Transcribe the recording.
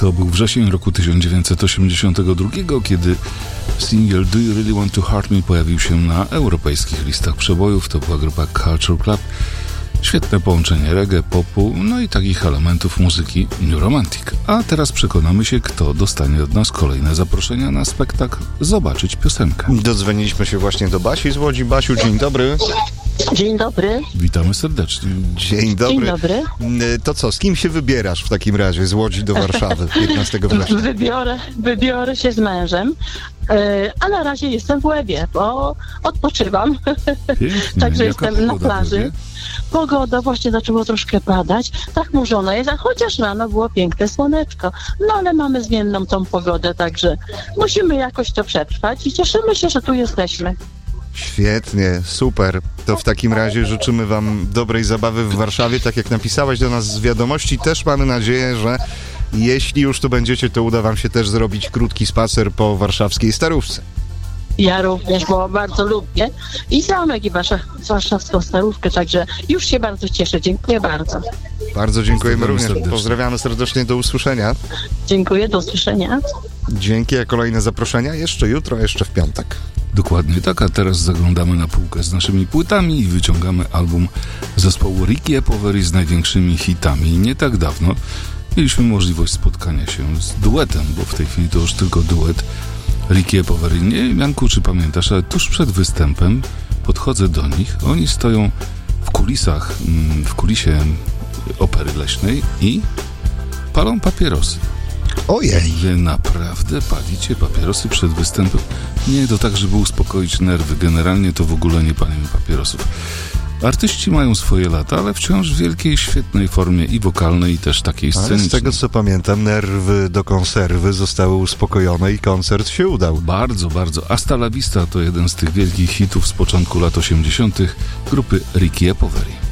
To był wrzesień roku 1982, kiedy singiel Do You Really Want to Hurt Me pojawił się na europejskich listach przebojów. To była grupa Culture Club. Świetne połączenie reggae, popu, no i takich elementów muzyki New Romantic. A teraz przekonamy się, kto dostanie od nas kolejne zaproszenia na spektakl zobaczyć piosenkę. Dodzwoniliśmy się właśnie do Basi z Łodzi. Basiu, dzień dobry. Dzień dobry. Witamy serdecznie. Dzień dobry. Dzień dobry. To co, z kim się wybierasz w takim razie z Łodzi do Warszawy 15 września? Wybiorę się z mężem, a na razie jestem w Łebie, bo odpoczywam. Pięknie. Także Jaka jestem na pogoda plaży. będzie? Pogoda właśnie zaczęło troszkę padać. Tak murzona jest, a chociaż rano było piękne słoneczko. No ale mamy zmienną tą pogodę, także musimy jakoś to przetrwać i cieszymy się, że tu jesteśmy. Świetnie, super. To w takim razie życzymy wam dobrej zabawy w Warszawie. Tak jak napisałaś do nas z wiadomości, też mamy nadzieję, że jeśli już tu będziecie, to uda wam się też zrobić krótki spacer po warszawskiej Starówce. Ja również, bo bardzo lubię i zamek, i warszawską Starówkę, także już się bardzo cieszę. Dziękuję bardzo. Bardzo dziękujemy również. Serdecznie. Pozdrawiamy serdecznie, do usłyszenia. Dziękuję, do usłyszenia. Dzięki, a kolejne zaproszenia jeszcze jutro, jeszcze w piątek. Dokładnie tak, a teraz zaglądamy na półkę z naszymi płytami i wyciągamy album zespołu Ricky Poveri z największymi hitami. Nie tak dawno mieliśmy możliwość spotkania się z duetem, bo w tej chwili to już tylko duet Ricky Poveri. Nie wiem, Janku, czy pamiętasz, ale tuż przed występem podchodzę do nich, oni stoją w kulisie Opery Leśnej i palą papierosy. Ojej! Wy naprawdę palicie papierosy przed występem? Nie, to tak, żeby uspokoić nerwy. Generalnie to w ogóle nie palimy papierosów. Artyści mają swoje lata, ale wciąż w wielkiej, świetnej formie i wokalnej, i też takiej Ale scenicznej. z tego co pamiętam, nerwy do konserwy zostały uspokojone i koncert się udał. Bardzo, bardzo. Hasta la vista to jeden z tych wielkich hitów z początku lat 80. grupy Ricky Poveri.